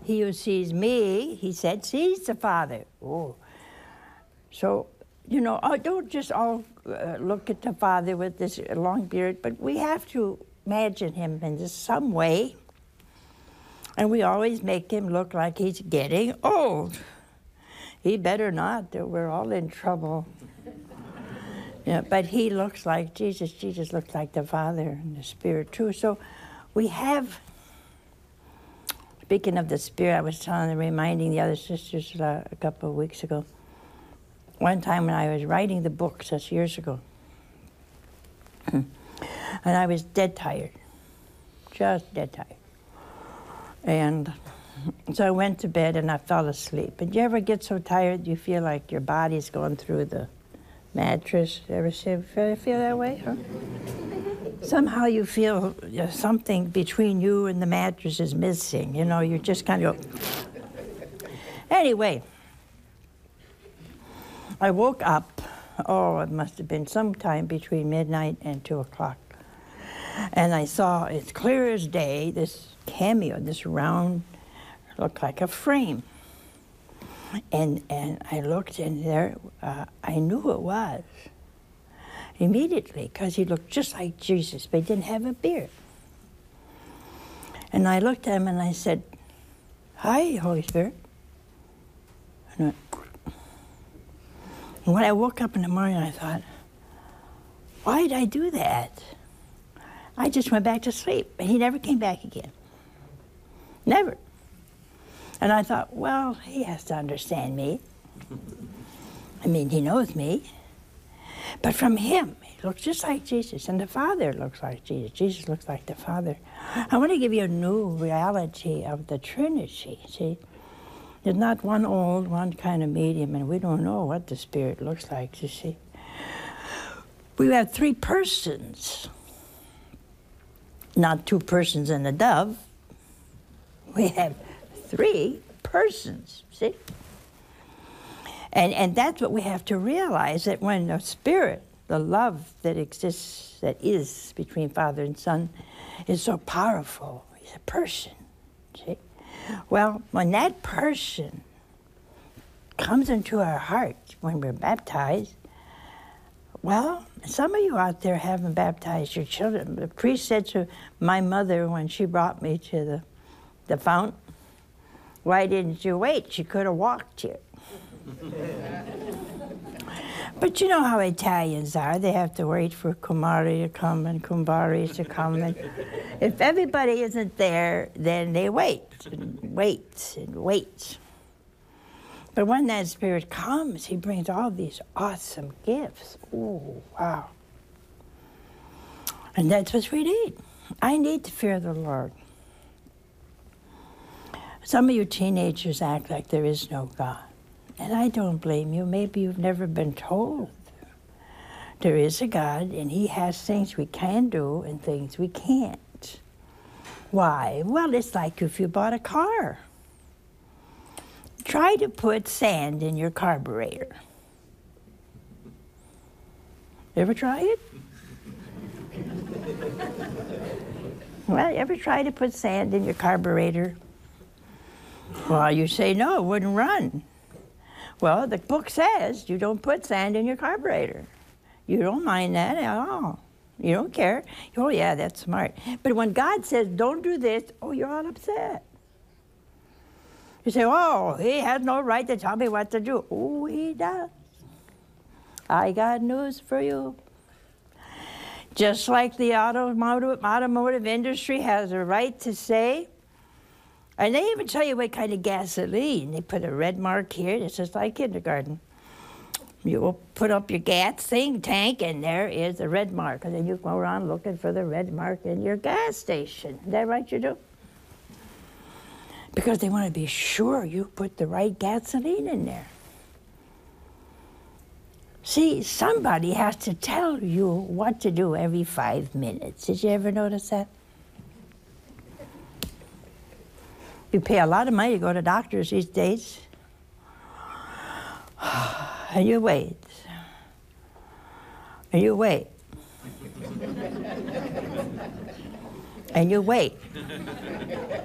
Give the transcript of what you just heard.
He who sees me, he said, sees the Father. Oh. So, you know, don't just all look at the Father with this long beard, but we have to imagine him in some way. And we always make him look like he's getting old. He better not, or we're all in trouble. Yeah, but he looks like Jesus. Jesus looks like the Father and the Spirit too. So we have, speaking of the Spirit, I was reminding the other sisters a couple of weeks ago. One time when I was writing the books, that's years ago, and I was dead tired, just dead tired. And so I went to bed and I fell asleep. And you ever get so tired you feel like your body's going through the mattress? Ever feel that way? Huh? Somehow you feel something between you and the mattress is missing. You know, you just kind of go. Anyway, I woke up, it must have been sometime between midnight and 2 o'clock. And I saw, as clear as day, this cameo, this round, looked like a frame. And I looked in there, I knew who it was immediately, because he looked just like Jesus, but he didn't have a beard. And I looked at him and I said, "Hi, Holy Spirit." And when I woke up in the morning, I thought, why did I do that? I just went back to sleep, and he never came back again. Never. And I thought, well, he has to understand me. I mean, he knows me. But from him, he looks just like Jesus, and the Father looks like Jesus. Jesus looks like the Father. I want to give you a new reality of the Trinity, see? There's not one kind of medium, and we don't know what the Spirit looks like, you see. We have 3 persons, not 2 persons and a dove. We have 3 persons, see? And that's what we have to realize, that when the Spirit, the love that exists, that is between Father and Son, is so powerful. He's a person, see? Well, when that person comes into our heart when we're baptized, well, some of you out there haven't baptized your children. The priest said to my mother when she brought me to the fount, "Why didn't you wait? She could have walked here." But you know how Italians are. They have to wait for Kumari to come and Kumbari to come. And if everybody isn't there, then they wait and wait and wait. But when that Spirit comes, he brings all these awesome gifts. Oh, wow. And that's what we need. I need to fear the Lord. Some of you teenagers act like there is no God. And I don't blame you. Maybe you've never been told. There is a God, and he has things we can do and things we can't. Why? Well, it's like if you bought a car. Try to put sand in your carburetor. Ever try it? Well, ever try to put sand in your carburetor? Well, you say, no, it wouldn't run. Well, the book says you don't put sand in your carburetor. You don't mind that at all. You don't care. Oh, yeah, that's smart. But when God says, don't do this, oh, you're all upset. You say, oh, he has no right to tell me what to do. Oh, he does. I got news for you. Just like the automotive industry has a right to say, and they even tell you what kind of gasoline. They put a red mark here. It's just like kindergarten. You will put up your gas tank, and there is the red mark. And then you go around looking for the red mark in your gas station. Is that right you do? Because they want to be sure you put the right gasoline in there. See, somebody has to tell you what to do every 5 minutes. Did you ever notice that? You pay a lot of money to go to doctors these days. And you wait. And you wait. And you wait.